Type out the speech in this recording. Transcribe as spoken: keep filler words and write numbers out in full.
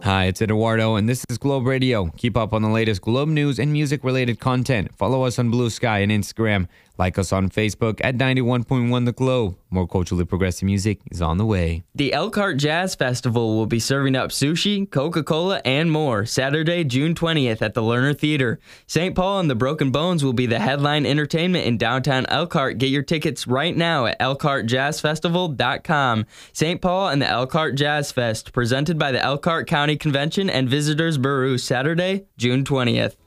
Hi, it's Eduardo, and this is Globe Radio. Keep up on the latest Globe news and music-related content. Follow us on Blue Sky and Instagram. Like us on Facebook at ninety-one point one The Globe. More culturally progressive music is on the way. The Elkhart Jazz Festival will be serving up sushi, Coca-Cola, and more Saturday, June twentieth at the Lerner Theater. Saint Paul and the Broken Bones will be the headline entertainment in downtown Elkhart. Get your tickets right now at elkhart jazz festival dot com. Saint Paul and the Elkhart Jazz Fest, presented by the Elkhart County Convention and Visitors Bureau, Saturday, June twentieth.